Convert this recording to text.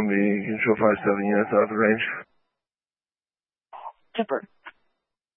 Control 57 units out of the range. Jumper.